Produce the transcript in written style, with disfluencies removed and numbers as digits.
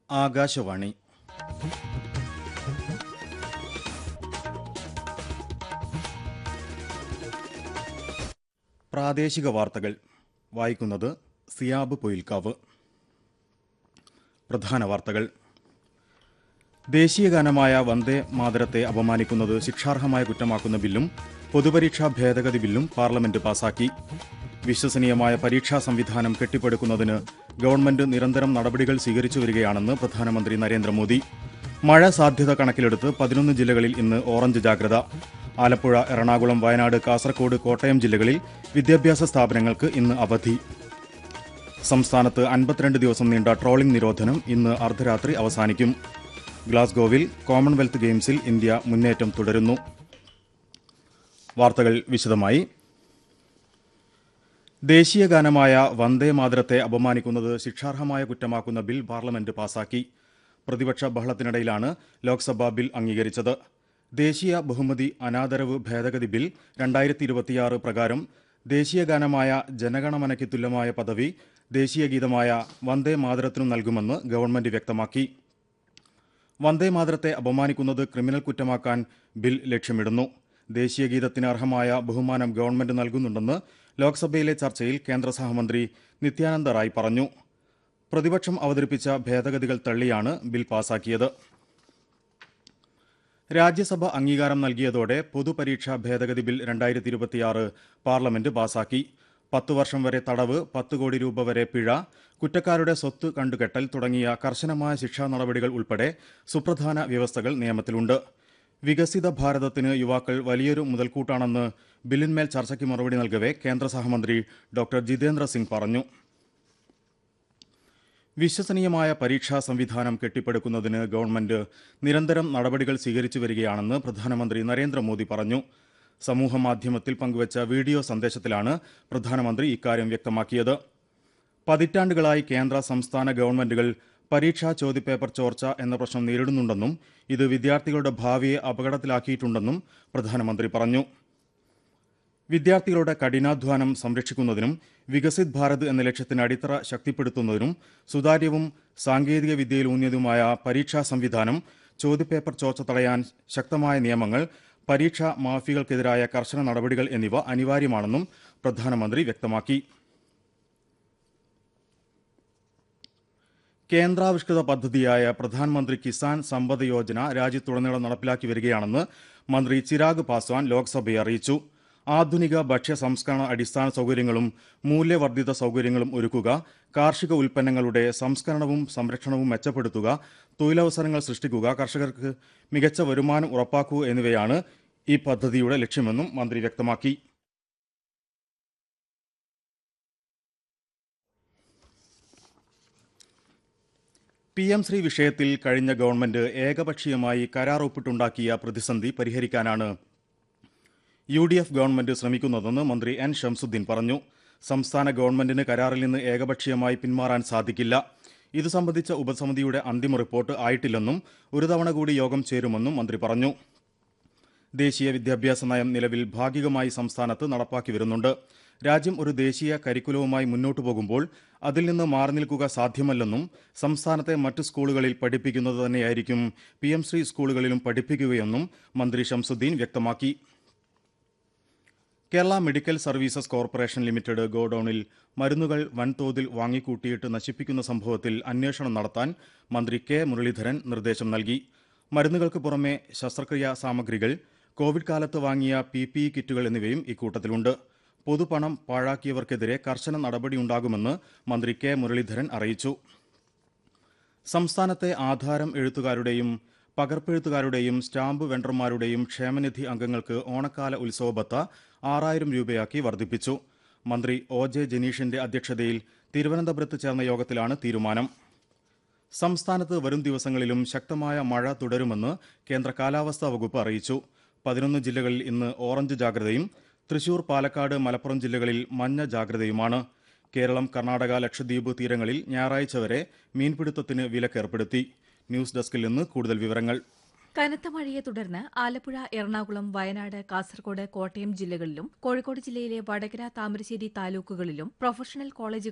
ആകാശവാണി. പ്രാദേശിക വാർത്തകൾ വായിക്കുന്നത് സിയാബ് പൊയിൽക്കാവ്. പ്രധാന വാർത്തകൾ. ദേശീയഗാനമായ വന്ദേ മാതരത്തെ അപമാനിക്കുന്നത് ശിക്ഷാർഹമായ കുറ്റമാക്കുന്ന ബില്ലും പൊതുപരീക്ഷാ ഭേദഗതി ബില്ലും പാർലമെന്റ് പാസാക്കി. വിശ്വസനീയമായ പരീക്ഷാ സംവിധാനം കെട്ടിപ്പടുക്കുന്നതിന് ഗവൺമെന്റ് നിരന്തരം നടപടികൾ സ്വീകരിച്ചു വരികയാണെന്ന് പ്രധാനമന്ത്രി നരേന്ദ്രമോദി. മഴ സാധ്യത കണക്കിലെടുത്ത് 11 ജില്ലകളിൽ ഇന്ന് ഓറഞ്ച് ജാഗ്രത. ആലപ്പുഴ, എറണാകുളം, വയനാട്, കാസർകോട്, കോട്ടയം ജില്ലകളിൽ വിദ്യാഭ്യാസ സ്ഥാപനങ്ങൾക്ക് ഇന്ന് അവധി. സംസ്ഥാനത്ത് 52 ദിവസം നീണ്ട ട്രോളിംഗ് നിരോധനം ഇന്ന് അർദ്ധരാത്രി അവസാനിക്കും. ഗ്ലാസ്ഗോവിൽ കോമൺവെൽത്ത് ഗെയിംസിൽ ഇന്ത്യ മുന്നേറ്റം തുടരുന്നു. വാർത്തകൾ വിശദമായി. ദേശീയഗാനമായ വന്ദേ മാതരത്തെ അപമാനിക്കുന്നത് ശിക്ഷാർഹമായ കുറ്റമാക്കുന്ന ബിൽ പാർലമെന്റ് പാസാക്കി. പ്രതിപക്ഷ ബഹളത്തിനിടയിലാണ് ലോക്സഭ ബിൽ അംഗീകരിച്ചത്. ദേശീയ ബഹുമതി അനാദരവ് ഭേദഗതി ബിൽ 2026 പ്രകാരം ദേശീയഗാനമായ ജനഗണമനയ്ക്ക് തുല്യമായ പദവി ദേശീയഗീതമായ വന്ദേ മാതരത്തിനു നൽകുമെന്ന് ഗവൺമെന്റ് വ്യക്തമാക്കി. വന്ദേ മാതരത്തെ അപമാനിക്കുന്നത് ക്രിമിനൽ കുറ്റമാക്കാൻ ബിൽ ലക്ഷ്യമിടുന്നു. ദേശീയഗീതത്തിന് അർഹമായ ബഹുമാനം ഗവൺമെന്റ് നൽകുന്നുണ്ടെന്ന് ലോക്സഭയിലെ ചർച്ചയിൽ കേന്ദ്ര സഹമന്ത്രി നിത്യാനന്ദ റായ് പറഞ്ഞു. പ്രതിപക്ഷം അവതരിപ്പിച്ച ഭേദഗതികൾ തള്ളിയാണ് ബിൽ പാസാക്കിയത്. രാജ്യസഭ അംഗീകാരം നൽകിയതോടെ പൊതുപരീക്ഷാ ഭേദഗതി ബിൽ 2026 പാർലമെന്റ് പാസാക്കി. 10 വർഷം വരെ തടവ്, 10 കോടി രൂപ വരെ പിഴ, കുറ്റക്കാരുടെ സ്വത്ത് കണ്ടുകെട്ടൽ തുടങ്ങിയ കർശനമായ ശിക്ഷാ നടപടികൾ ഉൾപ്പെടെ സുപ്രധാന വ്യവസ്ഥകൾ നിയമത്തിലുണ്ട്. വികസിത ഭാരതത്തിന് യുവാക്കൾ വലിയൊരു മുതൽക്കൂട്ടാണെന്ന് ബില്ലിന്മേൽ ചർച്ചയ്ക്ക് മറുപടി നൽകവെ കേന്ദ്ര സഹമന്ത്രി ഡോക്ടർ ജിതേന്ദ്ര സിംഗ് പറഞ്ഞു. വിശ്വസനീയമായ പരീക്ഷാ സംവിധാനം കെട്ടിപ്പടുക്കുന്നതിന് ഗവൺമെന്റ് നിരന്തരം നടപടികൾ സ്വീകരിച്ചു വരികയാണെന്ന് പ്രധാനമന്ത്രി നരേന്ദ്രമോദി പറഞ്ഞു. സമൂഹമാധ്യമത്തിൽ പങ്കുവച്ച വീഡിയോ സന്ദേശത്തിലാണ് പ്രധാനമന്ത്രി ഇക്കാര്യം വ്യക്തമാക്കിയത്. പതിറ്റാണ്ടുകളായി കേന്ദ്ര സംസ്ഥാന ഗവൺമെന്റുകൾ പരീക്ഷാ ചോദ്യപേപ്പർ ചോർച്ച എന്ന പ്രശ്നം നേരിടുന്നുണ്ടെന്നും ഇത് വിദ്യാർത്ഥികളുടെ ഭാവിയെ അപകടത്തിലാക്കിയിട്ടുണ്ടെന്നും പ്രധാനമന്ത്രി പറഞ്ഞു. വിദ്യാർത്ഥികളുടെ കഠിനാധ്വാനം സംരക്ഷിക്കുന്നതിനും വികസിത് ഭാരത് എന്ന ലക്ഷ്യത്തിന് അടിത്തറ ശക്തിപ്പെടുത്തുന്നതിനും സുതാര്യവും സാങ്കേതിക വിദ്യയിലൂന്നിയതുമായ പരീക്ഷാ സംവിധാനം, ചോദ്യപേപ്പർ ചോർച്ച തടയാൻ ശക്തമായ നിയമങ്ങൾ, പരീക്ഷാ മാഫിയകൾക്കെതിരായ കർശന നടപടികൾ എന്നിവ അനിവാര്യമാണെന്നും പ്രധാനമന്ത്രി വ്യക്തമാക്കി. കേന്ദ്രാവിഷ്കൃത പദ്ധതിയായ പ്രധാനമന്ത്രി കിസാൻ സമ്പദ് യോജന രാജ്യത്തുടനീളം നടപ്പിലാക്കി വരികയാണെന്ന് മന്ത്രി ചിരാഗ് പാസ്വാൻ ലോക്സഭയെ അറിയിച്ചു. ആധുനിക ഭക്ഷ്യ സംസ്കരണ അടിസ്ഥാന സൗകര്യങ്ങളും മൂല്യവർദ്ധിത സൗകര്യങ്ങളും ഒരുക്കുക, കാർഷിക ഉൽപ്പന്നങ്ങളുടെ സംസ്കരണവും സംരക്ഷണവും മെച്ചപ്പെടുത്തുക, തൊഴിലവസരങ്ങൾ സൃഷ്ടിക്കുക, കർഷകർക്ക് മികച്ച വരുമാനം ഉറപ്പാക്കുക എന്നിവയാണ് ഈ പദ്ധതിയുടെ ലക്ഷ്യമെന്നും മന്ത്രി വ്യക്തമാക്കി. PM ശ്രീ വിഷയത്തിൽ കഴിഞ്ഞ ഗവൺമെന്റ് ഏകപക്ഷീയമായി കരാർ ഒപ്പിട്ടുണ്ടാക്കിയ പ്രതിസന്ധി പരിഹരിക്കാനാണ് UDF ഗവൺമെന്റ് ശ്രമിക്കുന്നതെന്ന് മന്ത്രി N ഷംസുദ്ദീൻ പറഞ്ഞു. സംസ്ഥാന ഗവൺമെന്റിന് കരാറിൽ നിന്ന് ഏകപക്ഷീയമായി പിന്മാറാൻ സാധിക്കില്ല. ഇതു സംബന്ധിച്ച ഉപസമിതിയുടെ അന്തിമ റിപ്പോർട്ട് ആയിട്ടില്ലെന്നും ഒരു തവണ കൂടി യോഗം ചേരുമെന്നും മന്ത്രി പറഞ്ഞു. ദേശീയ വിദ്യാഭ്യാസ നയം നിലവിൽ ഭാഗികമായി സംസ്ഥാനത്ത് നടപ്പാക്കി വരുന്നുണ്ട്. രാജ്യം ഒരു ദേശീയ കരിക്കുലവുമായി മുന്നോട്ടു പോകുമ്പോൾ അതിൽ നിന്ന് മാറി നിൽക്കുക സാധ്യമല്ലെന്നും സംസ്ഥാനത്തെ മറ്റ് സ്കൂളുകളിൽ പഠിപ്പിക്കുന്നത് തന്നെയായിരിക്കും PM ശ്രീ സ്കൂളുകളിലും പഠിപ്പിക്കുകയെന്നും മന്ത്രി ഷംസുദ്ദീൻ വ്യക്തമാക്കി. Kerala medical services corporation limited ഗോഡൌണിൽ മരുന്നുകൾ വൻതോതിൽ വാങ്ങിക്കൂട്ടിയിട്ട് നശിപ്പിക്കുന്ന സംഭവത്തിൽ അന്വേഷണം നടത്താൻ മന്ത്രി K മുരളീധരൻ നിർദ്ദേശം നൽകി. മരുന്നുകൾക്ക് പുറമെ ശസ്ത്രക്രിയാ സാമഗ്രികൾ, കോവിഡ് കാലത്ത് വാങ്ങിയ PPE കിറ്റുകൾ എന്നിവയും ഇക്കൂട്ടത്തിലുണ്ട്. പൊതുപണം പാഴാക്കിയവർക്കെതിരെ കർശന നടപടിയുണ്ടാകുമെന്ന് മന്ത്രി K മുരളീധരൻ അറിയിച്ചു. സംസ്ഥാനത്തെ ആധാരം എഴുത്തുകാരുടെയും പകർപ്പെഴുത്തുകാരുടെയും സ്റ്റാമ്പ് വെണ്ടർമാരുടെയും ക്ഷേമനിധി അംഗങ്ങൾക്ക് ഓണക്കാല ഉത്സവ ബത്ത 6000 രൂപയാക്കി വർദ്ധിപ്പിച്ചു. മന്ത്രി OJ ജനീഷിന്റെ അധ്യക്ഷതയിൽ തിരുവനന്തപുരത്ത് ചേർന്ന യോഗത്തിലാണ് തീരുമാനം. സംസ്ഥാനത്ത് വരും ദിവസങ്ങളിലും ശക്തമായ മഴ തുടരുമെന്ന് കേന്ദ്ര കാലാവസ്ഥാ വകുപ്പ് അറിയിച്ചു. 11 ജില്ലകളിൽ ഇന്ന് ഓറഞ്ച് ജാഗ്രതയും തൃശൂർ, പാലക്കാട്, മലപ്പുറം ജില്ലകളിൽ മഞ്ഞ ജാഗ്രതയുമാണ്. കേരളം, കർണാടക, ലക്ഷദ്വീപ് തീരങ്ങളിൽ ഞായറാഴ്ച വരെ മീൻപിടുത്തത്തിന് വിലക്കേർപ്പെടുത്തി. ന്യൂസ് ഡെസ്കിൽ നിന്ന് കൂടുതൽ വിവരങ്ങൾ. കനത്ത മഴയെ തുടർന്ന് ആലപ്പുഴ, എറണാകുളം, വയനാട്, കാസർകോട്, കോട്ടയം ജില്ലകളിലും കോഴിക്കോട് ജില്ലയിലെ വടകര, താമരശ്ശേരി താലൂക്കുകളിലും പ്രൊഫഷണൽ കോളേജുകൾ